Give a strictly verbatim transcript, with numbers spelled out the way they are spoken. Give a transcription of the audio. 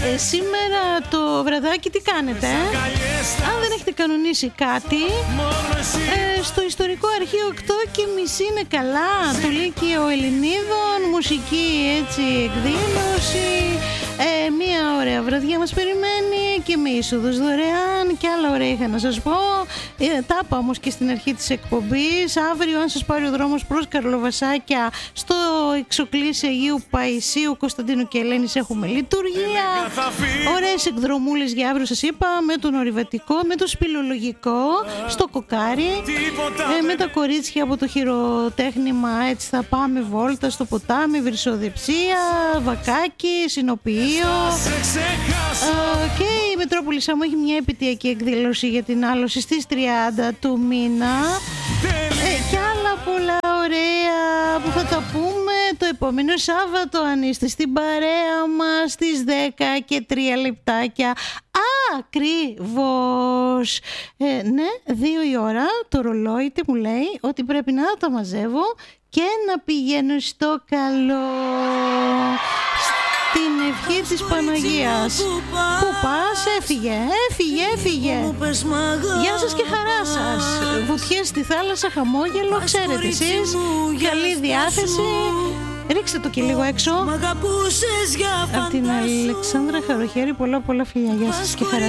Ε, σήμερα το βραδάκι τι κάνετε, ε? Αν δεν έχετε κανονίσει κάτι, ε, στο ιστορικό αρχείο οκτώ και μισή είναι καλά. Το Λύκειο Ελληνίδων, μουσική έτσι εκδήλωση, ε, μία ωραία βραδιά μας περιμένει και με είσοδος δωρεάν και άλλα ωραία είχα να σας πω. ε, Τα είπα όμως και στην αρχή της εκπομπής. Αύριο αν σας πάρει ο δρόμος προς Καρλοβασάκια, στο Εξοκλήσι Αγίου Παϊσίου Κωνσταντίνου και Ελένης έχουμε λειτουργία. Ωραίες εκδρομούλες για αύριο σας είπα, με τον ορειβατικό, με το σπηλολογικό στο Κοκάρι, ε, με τα κορίτσια από το χειροτέχνημα έτσι θα πάμε βόλτα στο ποτάμι, βυρσοδεψία, βακάκι, συνοποιείο, ε, και η Μετρόπολη Σάμου έχει μια επιτειακή εκδήλωση για την άλωση στις τριάντα του μήνα, ε, και άλλα πολλά ωραία που θα τα πούμε το επόμενο Σάββατο αν είστε στην παρέα μας στις δέκα και τρία λεπτάκια ακριβώς. ε, Ναι, δύο η ώρα το ρολόι τι μου λέει ότι πρέπει να τα μαζεύω και να πηγαίνω στο καλό, στην ευχή της Παναγίας. Πού πας? Έφυγε, έφυγε, έφυγε. Γεια σας και χαρά σας. Βουτιές στη θάλασσα, χαμόγελο, ξέρετε εσείς. Καλή διάθεση. Ρίξτε το και λίγο έξω. Από την Αλεξάνδρα Χαροχέρη, πολλά πολλά φιλιά. Γεια σας και χαρά.